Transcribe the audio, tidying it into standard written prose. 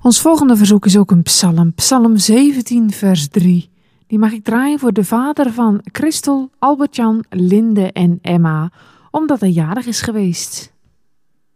Ons volgende verzoek is ook een psalm, psalm 17 vers 3. Die mag ik draaien voor de vader van Christel, Albert-Jan, Linde en Emma, omdat hij jarig is geweest.